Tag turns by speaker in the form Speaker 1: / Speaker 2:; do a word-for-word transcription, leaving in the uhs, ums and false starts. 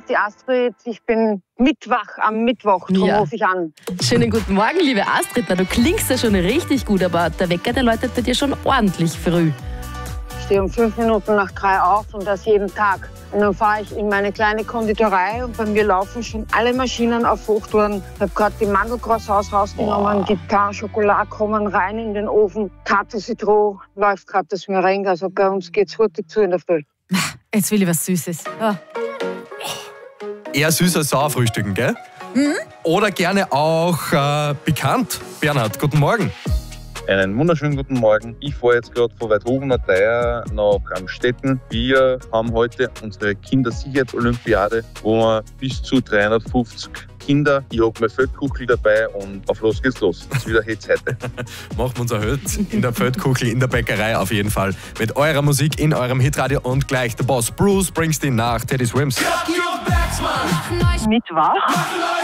Speaker 1: die Astrid. Ich bin mitwach am Mittwoch, darum
Speaker 2: Ja.
Speaker 1: rufe ich an.
Speaker 2: Schönen guten Morgen, liebe Astrid. Na, du klingst ja schon richtig gut, aber der Wecker, der läutet bei dir schon ordentlich früh.
Speaker 1: Ich stehe um fünf Minuten nach drei auf und das jeden Tag. Und dann fahre ich in meine kleine Konditorei und bei mir laufen schon alle Maschinen auf Hochtouren. Ich habe gerade die Mandelcroissants rausgenommen, die Pain Chocolat kommen rein in den Ofen. Kate Citron läuft gerade das Meringue, also bei uns geht's hurtig zu in der Früh.
Speaker 2: Jetzt will ich was Süßes. Ja.
Speaker 3: Eher süß als sauer frühstücken, gell? Mhm. Oder gerne auch äh, bekannt. Bernhard, guten Morgen.
Speaker 4: Einen wunderschönen guten Morgen. Ich fahre jetzt gerade von Weidhofen nach Amstetten. Wir haben heute unsere Kindersicherheitsolympiade, wo wir bis zu dreihundertfünfzig Kinder. Ich habe mein Feldkuchel dabei und auf los geht's los. Das ist wieder Hetz heute.
Speaker 3: Machen wir uns erhöht in der Feldkuchel, in der Bäckerei auf jeden Fall. Mit eurer Musik in eurem Hitradio und gleich der Boss Bruce Springsteen nach Teddy Swims.
Speaker 1: Mittwoch.